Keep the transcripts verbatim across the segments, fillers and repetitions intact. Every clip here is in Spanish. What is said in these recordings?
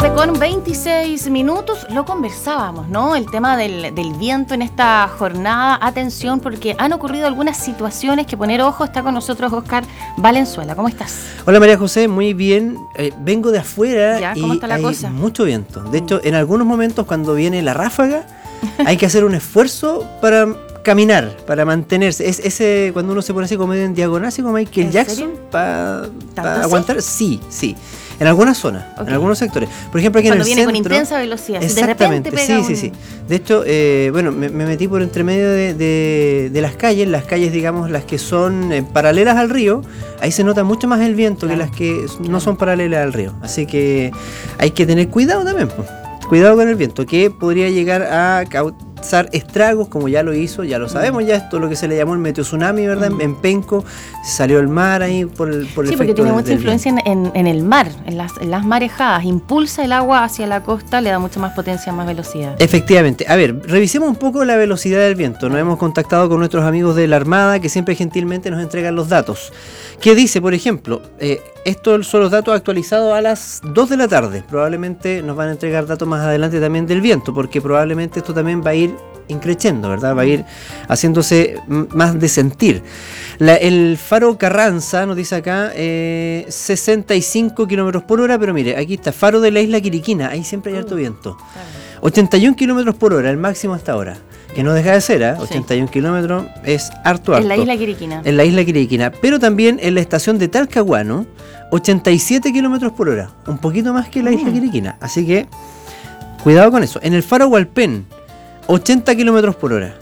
tarde con veintiséis minutos, lo conversábamos, ¿no? El tema del, del viento en esta jornada. Atención, porque han ocurrido algunas situaciones que poner ojo. Está con nosotros Oscar Valenzuela. ¿Cómo estás? Hola María José, muy bien. Eh, vengo de afuera ¿Ya? ¿Cómo y está la hay cosa? mucho viento. De hecho, en algunos momentos cuando viene la ráfaga, hay que hacer un esfuerzo para caminar, para mantenerse. Es ese cuando uno se pone así como medio en diagonal, así como Michael ¿En Jackson, para pa aguantar. Sí, sí. En algunas zonas, okay. En algunos sectores. Por ejemplo, aquí cuando en el viene centro. Con intensa velocidad. Exactamente, de repente pega sí, un... sí, sí. De hecho, eh, bueno, me, me metí por entre medio de, de, de las calles, las calles, digamos, las que son eh, paralelas al río. Ahí se nota mucho más el viento, claro, que las que claro. no son paralelas al río. Así que hay que tener cuidado también, pues. Cuidado con el viento, que podría llegar a causar estragos, como ya lo hizo, ya lo sabemos, ya esto es lo que se le llamó el meteotsunami, ¿verdad? Mm. En Penco, salió el mar ahí por el, por el sí, efecto porque tiene del, mucha del influencia en, en, en el mar, en las, en las marejadas, impulsa el agua hacia la costa, le da mucha más potencia, más velocidad. Efectivamente. A ver, revisemos un poco la velocidad del viento. Nos hemos contactado con nuestros amigos de la Armada, que siempre gentilmente nos entregan los datos. ¿Qué dice, por ejemplo? Eh, estos son los datos actualizados a las dos de la tarde. Probablemente nos van a entregar datos más adelante también del viento, porque probablemente esto también va a ir increciendo, ¿verdad? Va a ir haciéndose más de sentir. La, el faro Carranza nos dice acá eh, sesenta y cinco kilómetros por hora, pero mire, aquí está faro de la isla Quiriquina, ahí siempre hay harto viento. ochenta y un kilómetros por hora, el máximo hasta ahora. Que no deja de ser, ¿eh? ochenta y un sí. kilómetros es harto, harto. En la isla Quiriquina. En la isla Quiriquina. Pero también en la estación de Talcahuano, ochenta y siete kilómetros por hora. Un poquito más que la isla mm. Quiriquina. Así que, cuidado con eso. En el faro Hualpén, ochenta kilómetros por hora.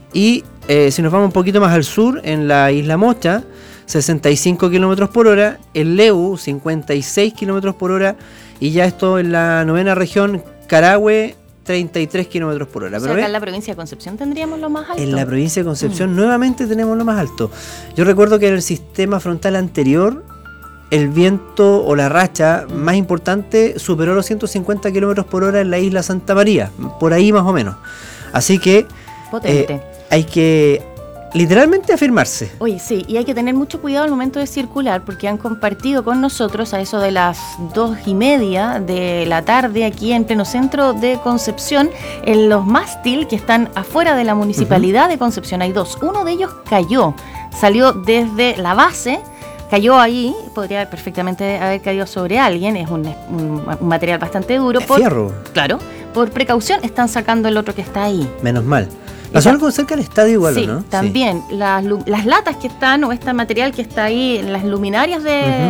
Y eh, si nos vamos un poquito más al sur, en la isla Mocha, sesenta y cinco kilómetros por hora. En Leu, cincuenta y seis kilómetros por hora. Y ya esto en la novena región, Carahue, treinta y tres kilómetros por hora. O sea, Pero acá ve, en la provincia de Concepción tendríamos lo más alto. En la provincia de Concepción mm. nuevamente tenemos lo más alto. Yo recuerdo que en el sistema frontal anterior, el viento o la racha mm. más importante superó los ciento cincuenta kilómetros por hora en la isla Santa María, por ahí más o menos. Así que potente. Eh, hay que literalmente afirmarse. Oye, sí, y hay que tener mucho cuidado al momento de circular, porque han compartido con nosotros a eso de las dos y media de la tarde aquí en pleno centro de Concepción, en los mástil que están afuera de la municipalidad uh-huh. de Concepción. Hay dos. Uno de ellos cayó, salió desde la base, cayó ahí, podría perfectamente haber caído sobre alguien, es un, un, un material bastante duro. De por, fierro. Claro, por precaución están sacando el otro que está ahí. Menos mal. ¿Pasó algo cerca del estadio igual, sí, o no? También, sí, también. Las, las latas que están, o este material que está ahí en las luminarias de,